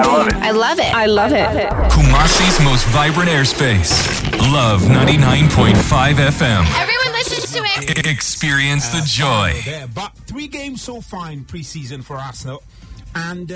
I love it. I love it. Kumasi's most vibrant airspace. Love 99.5 FM. Everyone listens to it. Experience the joy. But 3 games so far in pre-season for Arsenal. And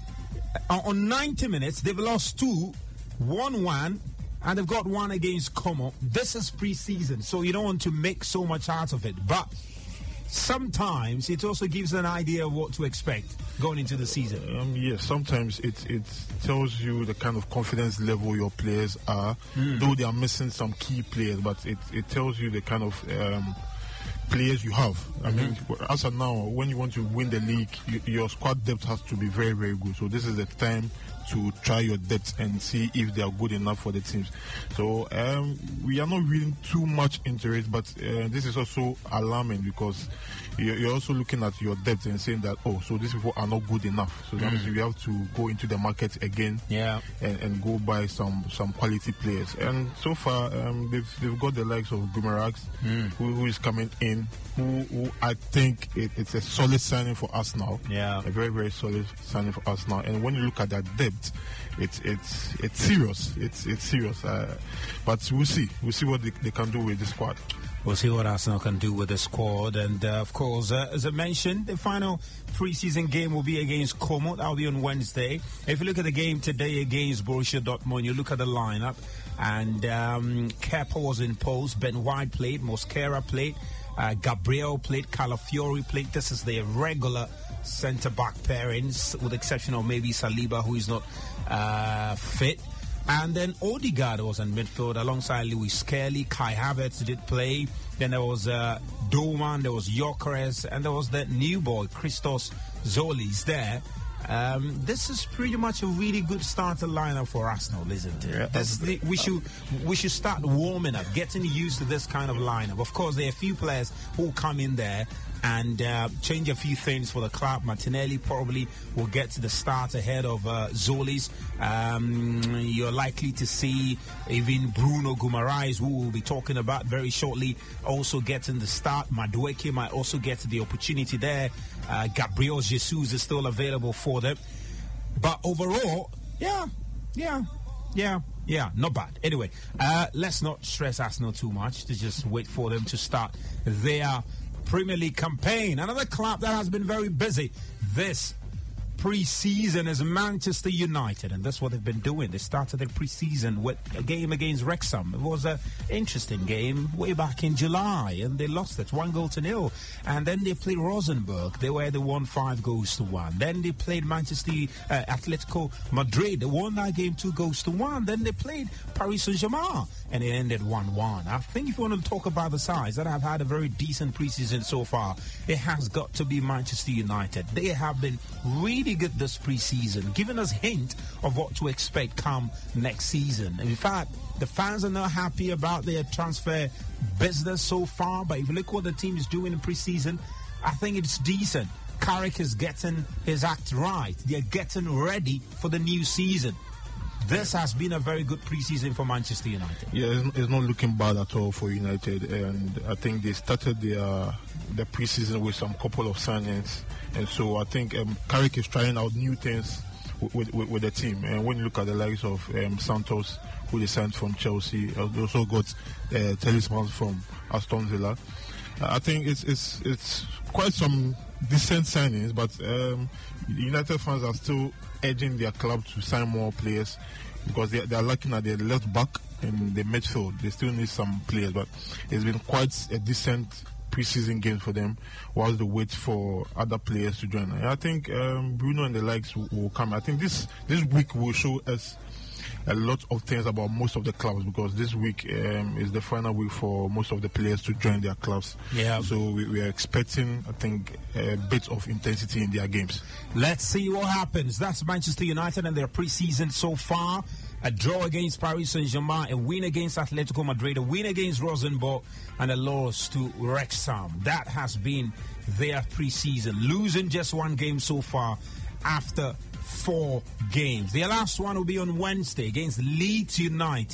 on 90 minutes, they've lost 2, won 1, and they've got 1 against Como. This is pre-season, so you don't want to make so much out of it. But sometimes it also gives an idea of what to expect going into the season. Yes, sometimes it tells you the kind of confidence level your players are. Though they are missing some key players, but it tells you the kind of players you have. I mean, as of now, when you want to win the league, your squad depth has to be very, very good. So this is the time to try your depth and see if they are good enough for the teams. So we are not reading too much into it, but this is also alarming because you're also looking at your depth and saying that, so these people are not good enough. So that means you have to go into the market again and go buy some quality players. And so far, they've got the likes of Guimaraes, who is coming in, who I think it's a solid signing for us now. Yeah. A very, very solid signing for us now. And when you look at that depth, it's serious. It's serious. But we'll see. We'll see what they can do with the squad. We'll see what Arsenal can do with the squad. And, of course, as I mentioned, the final pre-season game will be against Como. That will be on Wednesday. If you look at the game today against Borussia Dortmund, you look at the lineup, and Kepa was in post, Ben White played, Mosquera played, Gabriel played, Calafiori played. This is the regular centre-back pairings, with the exception of maybe Saliba, who is not fit. And then Odegaard was in midfield alongside Lewis Kelly. Kai Havertz did play. Then there was Doman, there was Gyökeres, and there was that new boy, Christos Zolis there. This is pretty much a really good starter lineup for Arsenal, isn't it? Yeah, we should start warming up, getting used to this kind of lineup. Of course, there are a few players who come in there and change a few things for the club. Martinelli probably will get to the start ahead of Zolis. You're likely to see even Bruno Guimaraes, who we'll be talking about very shortly, also getting the start. Madueke might also get the opportunity there. Gabriel Jesus is still available for them. But overall, not bad. Anyway, let's not stress Arsenal too much. To just wait for them to start their Premier League campaign. Another club that has been very busy this pre-season is Manchester United, and that's what they've been doing. They started their pre-season with a game against Wrexham. It was an interesting game way back in July, and they lost it 1-0. And then they played Rosenborg. They won 5-1. Then they played Atletico Madrid. They won that game 2-1. Then they played Paris Saint-Germain, and it ended 1-1. I think if you want to talk about the sides that have had a very decent pre-season so far, it has got to be Manchester United. They have been really good this pre-season, giving us hint of what to expect come next season. In fact, the fans are not happy about their transfer business so far, but if you look what the team is doing in pre-season, I think it's decent. Carrick is getting his act right. They're getting ready for the new season. This has been a very good pre-season for Manchester United. Yeah, it's not looking bad at all for United, and I think they started the pre-season with some couple of signings, and so I think Carrick is trying out new things with the team. And when you look at the likes of Santos, who they signed from Chelsea, they also got Talisman from Aston Villa. I think it's quite some decent signings, but United fans are still urging their club to sign more players because they are looking at their left back and the midfield. They still need some players, but it's been quite a decent pre-season game for them while they wait for other players to join. And I think Bruno and the likes will come. I think this week will show us a lot of things about most of the clubs, because this week is the final week for most of the players to join their clubs. Yeah. So we are expecting, I think, a bit of intensity in their games. Let's see what happens. That's Manchester United and their pre-season so far. A draw against Paris Saint-Germain, a win against Atletico Madrid, a win against Rosenborg, and a loss to Wrexham. That has been their pre-season, losing just one game so far after 4 games. Their last one will be on Wednesday against Leeds United.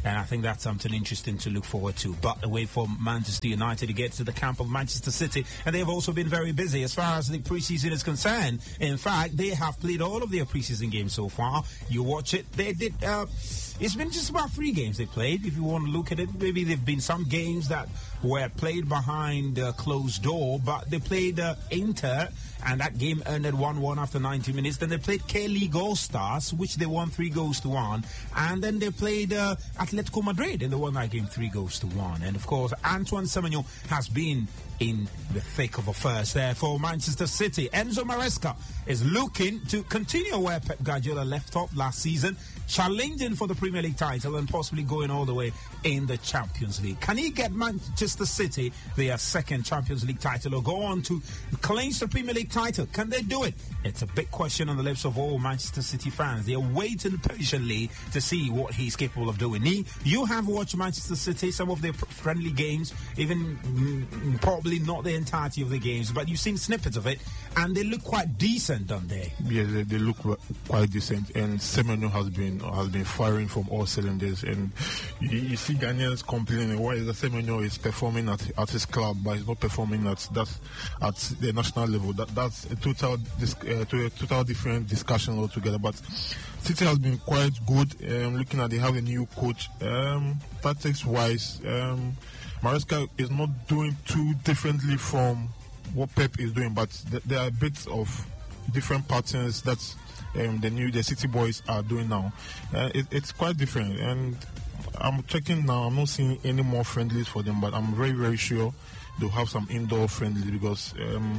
and I think that's something interesting to look forward to. But away from Manchester United, to get to the camp of Manchester City, and they've also been very busy as far as the preseason is concerned. In fact, they have played all of their preseason games so far. You watch it, they did. It's been just about 3 games they played. If you want to look at it, maybe there've been some games that were played behind closed door, but they played Inter, and that game ended 1-1 after 90 minutes. Then they played K-League All-Stars, which they won 3-1. And then they played Atletico Madrid, and they won that game 3-1. And, of course, Antoine Semenyo has been in the thick of affairs there for Manchester City. Enzo Maresca is looking to continue where Pep Guardiola left off last season, challenging for the Premier League title and possibly going all the way in the Champions League. Can he get Manchester City their second Champions League title or go on to clinch the Premier League title? Can they do it? It's a big question on the lips of all Manchester City fans. They're waiting patiently to see what he's capable of doing. You have watched Manchester City, some of their friendly games, even probably not the entirety of the games, but you've seen snippets of it, and they look quite decent, don't they? Yes, they look quite decent, and Semenyo has been firing from all cylinders. And you see Ghanaians complaining, why is Semenyo is performing at his club, but he's not performing at the national level. That's a total different discussion altogether. But City has been quite good. Looking at they have a new coach. Tactics wise, Maresca is not doing too differently from what Pep is doing, but there are bits of different patterns that the City boys are doing now. It's quite different, and I'm checking now. I'm not seeing any more friendlies for them, but I'm very, very sure they'll have some indoor friendlies, because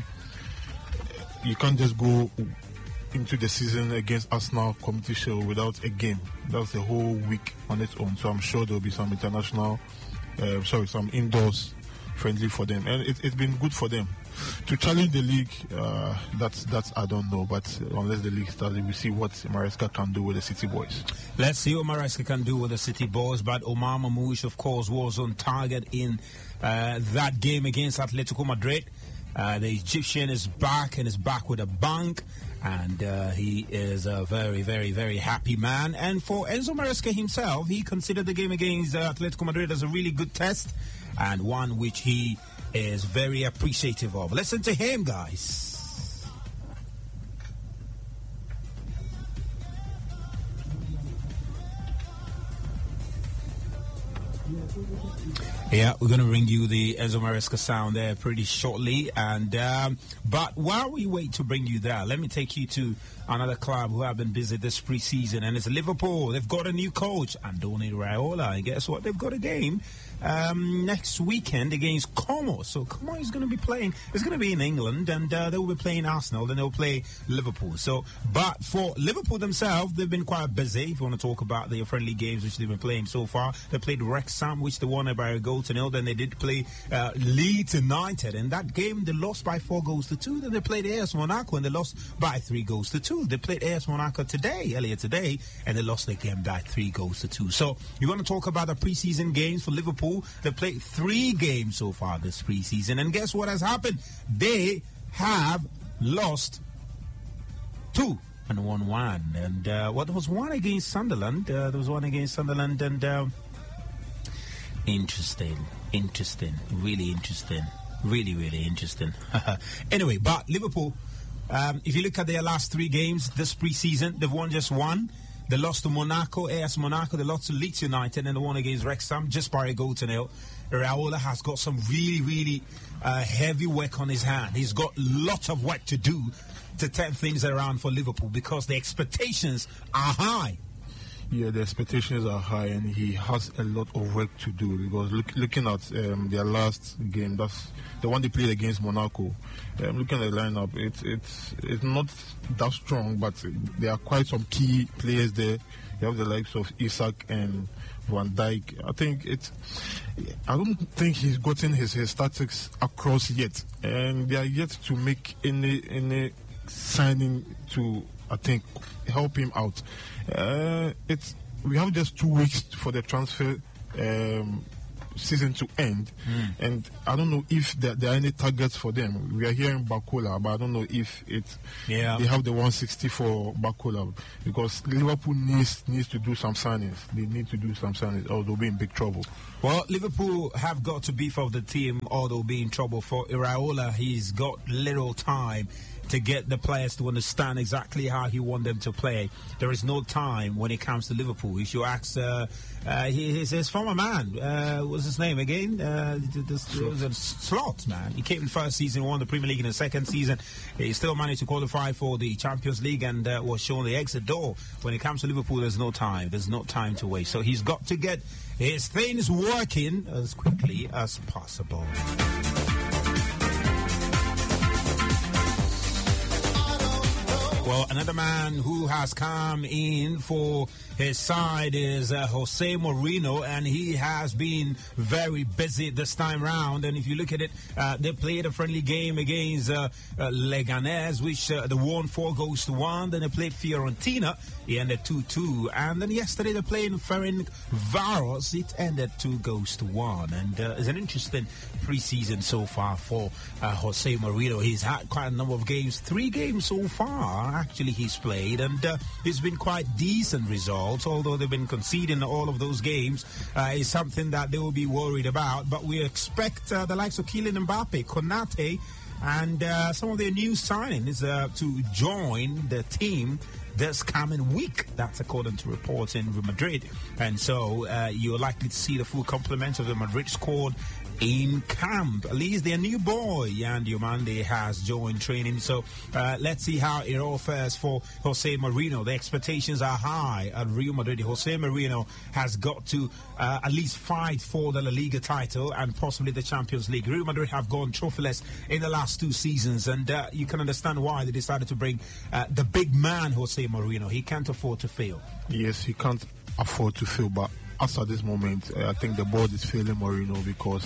you can't just go into the season against Arsenal Community Shield without a game. That's the whole week on its own. So I'm sure there'll be some some indoors friendly for them, and it's been good for them to challenge the league. That's I don't know, but unless the league starts, we see what Maresca can do with the City boys. Let's see what Maresca can do with the City boys. But Omar Mamouche, of course, was on target in that game against Atletico Madrid. The Egyptian is back, and is back with a bang. And he is a very, very, very happy man. And for Enzo Maresca himself, he considered the game against Atletico Madrid as a really good test, and one which he is very appreciative of. Listen to him, guys. Yeah, we're going to bring you the Enzo Maresca sound there pretty shortly. And but while we wait to bring you that, let me take you to another club who have been busy this preseason, and it's Liverpool. They've got a new coach, Andoni Raiola, and guess what? They've got a game next weekend against Como. So Como is going to be playing. It's going to be in England, and they will be playing Arsenal. Then they'll play Liverpool. So, but for Liverpool themselves, they've been quite busy. If you want to talk about their friendly games which they've been playing so far, they played Wrexham, which they won by a goal to nil. Then they did play Leeds United, and that game they lost by 4-2. Then they played AS Monaco, and they lost by 3-2. They played AS Monaco earlier today, and they lost the game by 3-2. So you want to talk about the preseason games for Liverpool? They played 3 games so far this preseason, and guess what has happened? They have lost 2 and won 1. And what was one against Sunderland? There was one against Sunderland, and interesting, really interesting, really interesting. Anyway, but Liverpool, if you look at their last 3 games this preseason, they've won just 1. They lost to Monaco, AS Monaco. They lost to Leeds United, and they won against Wrexham just by a goal to nil. Raiola has got some really heavy work on his hand. He's got lots of work to do to turn things around for Liverpool, because the expectations are high. Yeah, the expectations are high, and he has a lot of work to do, because looking at their last game, that's the one they played against Monaco. Looking at the lineup, it's not that strong, but there are quite some key players there. You have the likes of Isak and Van Dijk. I don't think he's gotten his statistics across yet, and they are yet to make any signing to, I think, help him out. We have just 2 weeks for the transfer season to end, and I don't know if there are any targets for them. We are hearing Bakola, but I don't know if they have the 160 for Bakola, because Liverpool needs to do some signings. They need to do some signings, or they'll be in big trouble. Well, Liverpool have got to beef up the team, or they'll be in trouble. For Iraola, he's got little time to get the players to understand exactly how he wants them to play. There is no time when it comes to Liverpool. If you ask his former man, what's his name again? Slot, man. He came in first season, won the Premier League in the second season. He still managed to qualify for the Champions League and was shown the exit door. When it comes to Liverpool, there's no time. There's no time to waste. So he's got to get his things working as quickly as possible. Well, another man who has come in for his side is Jose Mourinho, and he has been very busy this time round. And if you look at it, they played a friendly game against Leganés, which they won 4-1. Then they played Fiorentina. It ended 2-2. And then yesterday they played Ferencváros. It ended 2-1. And it's an interesting preseason so far for Jose Mourinho. He's had quite a number of games, 3 games so far, actually, he's played. And it's been quite decent results, although they've been conceding all of those games. Is something that they will be worried about. But we expect the likes of Kylian Mbappe, Konate, and some of their new signings to join the team this coming week. That's according to reports in Real Madrid. And so you're likely to see the full complement of the Madrid squad in camp. At least their new boy, Yan Diomande, has joined training. So let's see how it all fares for Jose Mourinho. The expectations are high at Real Madrid. Jose Mourinho has got to at least fight for the La Liga title and possibly the Champions League. Real Madrid have gone trophyless in the last 2 seasons, and you can understand why they decided to bring the big man, Jose Mourinho. He can't afford to fail. Yes, he can't afford to fail, but as at this moment, I think the board is failing Mourinho because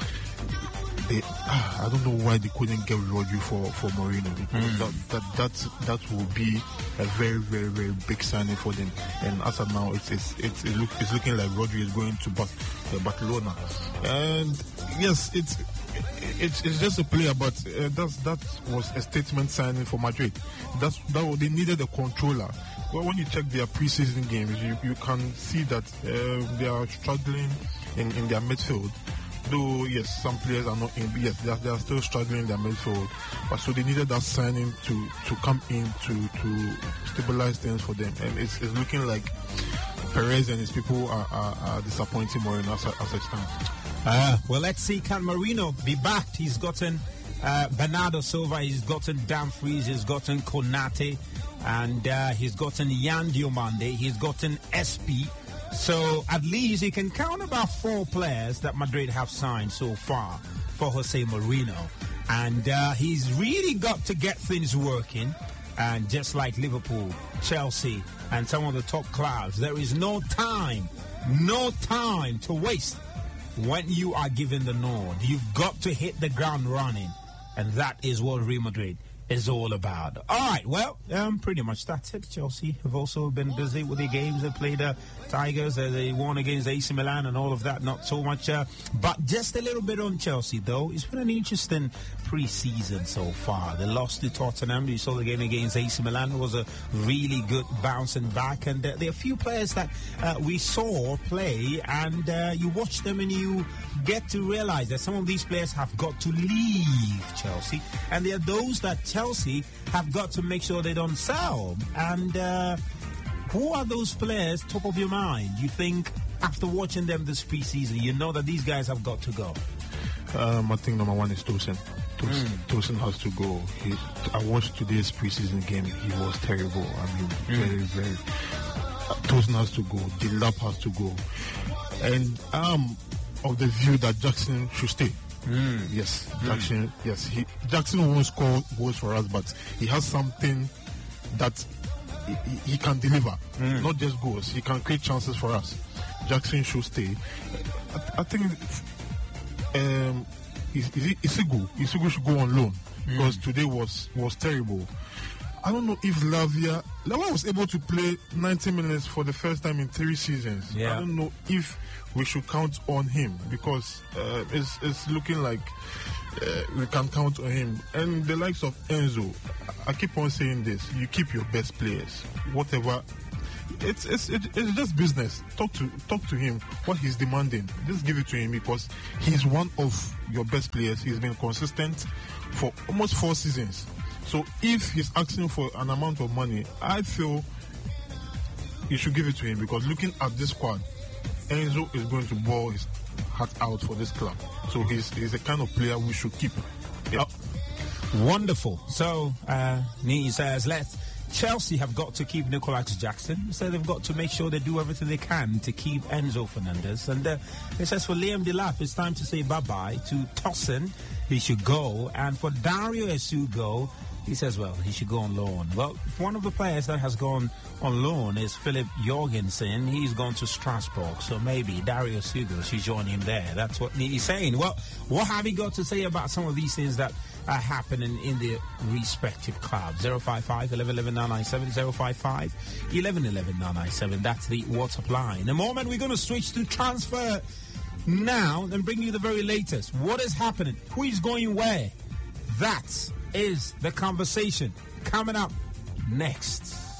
I don't know why they couldn't get Rodri for Mourinho, because that will be a very, very, very big signing for them. And as of now, it's looking like Rodri is going to Barcelona. And yes, it's just a player, but that was a statement signing for Madrid. They needed a controller. Well, when you check their preseason games, you can see that they are struggling in their midfield. Though, yes, some players are not in. Yes, they are still struggling in their midfield. But so they needed that signing to come in to stabilize things for them. And it's looking like Perez and his people are disappointing Mourinho as it stands. Well, let's see. Can Mourinho be backed? He's gotten Bernardo Silva, he's gotten Dumfries, he's gotten Konate, and he's gotten Yan Diomande, he's gotten SP. So at least you can count about 4 players that Madrid have signed so far for Jose Mourinho. And he's really got to get things working. And just like Liverpool, Chelsea, and some of the top clubs, there is no time to waste when you are given the nod. You've got to hit the ground running. And that is what Real Madrid is all about. All right, well, pretty much that's it. Chelsea have also been busy with their games. They played Tigers. They won against AC Milan and all of that. Not so much. But just a little bit on Chelsea, though. It's been an interesting pre-season so far. They lost to Tottenham. You saw the game against AC Milan. It was a really good bouncing back. And there are a few players that we saw play. And you watch them and you get to realize that some of these players have got to leave Chelsea. And there are those that Chelsea have got to make sure they don't sell. And who are those players top of your mind? You think after watching them this preseason, you know that these guys have got to go? I think number 1 is Tosin. Tosin has to go. I watched today's preseason game. He was terrible. I mean, very, very. Tosin has to go. Delap has to go. And I'm of the view that Jackson should stay. Yes, Jackson. Yes, Jackson won't score goals for us, but he has something that he can deliver. Not just goals. He can create chances for us. Jackson should stay. I think Isigu should go on loan because today was terrible. I don't know if Lavia was able to play 90 minutes for the first time in 3 seasons. Yeah. I don't know if we should count on him because it's looking like we can count on him. And the likes of Enzo, I keep on saying this: you keep your best players, whatever. It's just business. Talk to him what he's demanding. Just give it to him because he's one of your best players. He's been consistent for almost 4 seasons. So if he's asking for an amount of money, I feel you should give it to him because looking at this squad, Enzo is going to ball his heart out for this club. So he's the kind of player we should keep. Yeah. Wonderful. So, Nini says, Chelsea have got to keep Nicolas Jackson. So they've got to make sure they do everything they can to keep Enzo Fernandez. And it says for Liam Delap, it's time to say bye-bye to Tosin. He should go. And for Dario Esugo, he says, well, he should go on loan. Well, one of the players that has gone on loan is Philip Jorgensen. He's gone to Strasbourg. So maybe Dario Esugo should join him there. That's what he's saying. Well, what have you got to say about some of these things that are happening in the respective clubs? 055 11 997 055 11 997. That's the WhatsApp line. In a moment, we're going to switch to transfer now and bring you the very latest. What is happening? Who is going where? That is the conversation coming up next.